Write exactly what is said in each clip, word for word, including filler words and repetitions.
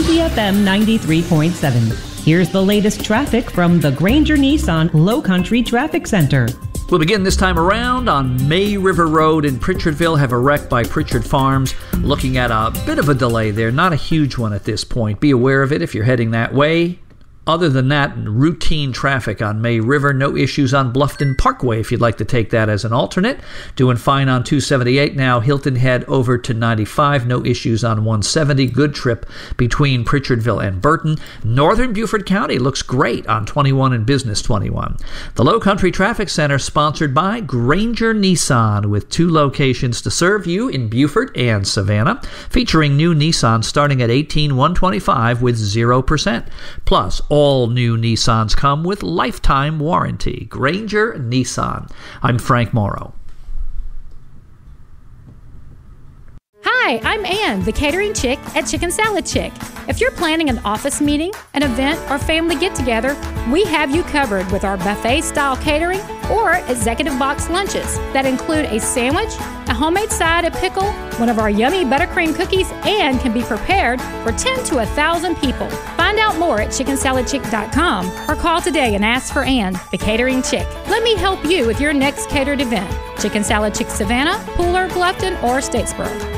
Easy F M ninety-three point seven. Here's the latest traffic from the Granger Nissan Low Country Traffic Center. We'll begin this time around on May River Road in Pritchardville. Have a wreck by Pritchard Farms. Looking at a bit of a delay there, not a huge one at this point. Be aware of it if you're heading that way. Other than that, routine traffic on May River. No issues on Bluffton Parkway if you'd like to take that as an alternate. Doing fine on two seventy-eight now. Hilton Head over to ninety-five. No issues on one seventy. Good trip between Pritchardville and Burton. Northern Beaufort County looks great on twenty-one and Business twenty-one. The Low Country Traffic Center sponsored by Granger Nissan with two locations to serve you in Beaufort and Savannah. Featuring new Nissan starting at eighteen thousand one hundred twenty-five dollars with zero percent. Plus, all new Nissans come with lifetime warranty. Granger Nissan. I'm Frank Morrow. Hi, I'm Ann, the catering chick at Chicken Salad Chick. If you're planning an office meeting, an event, or family get-together, we have you covered with our buffet-style catering or executive box lunches that include a sandwich, a homemade side, a pickle, one of our yummy buttercream cookies, and can be prepared for ten to one thousand people. Find out more at chicken salad chick dot com or call today and ask for Ann, the catering chick. Let me help you with your next catered event. Chicken Salad Chick Savannah, Pooler, Bluffton, or Statesboro.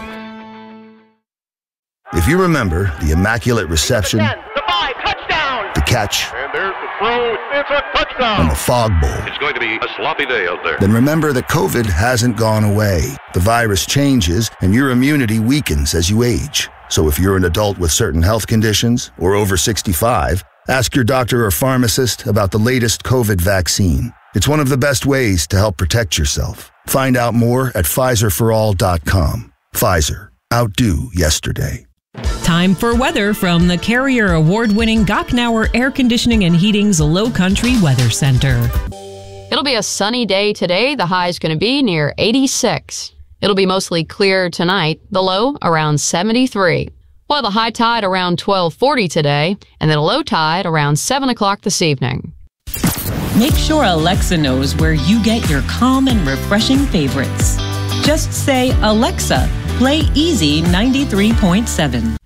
If you remember the immaculate reception, the five, touchdown, the catch, and there's the throw, it's a touchdown, and the fog bowl, it's going to be a sloppy day out there. Then remember that COVID hasn't gone away. The virus changes, and your immunity weakens as you age. So if you're an adult with certain health conditions or over sixty-five, ask your doctor or pharmacist about the latest COVID vaccine. It's one of the best ways to help protect yourself. Find out more at Pfizer for all dot com. Pfizer. Outdo yesterday. Time for weather from the Carrier Award-winning Gochnauer Air Conditioning and Heating's Low Country Weather Center. It'll be a sunny day today. The high is going to be near eighty-six. It'll be mostly clear tonight. The low around seventy-three. We'll have a high tide around twelve forty today, and then a low tide around seven o'clock this evening. Make sure Alexa knows where you get your calm and refreshing favorites. Just say, Alexa, play Easy ninety-three point seven.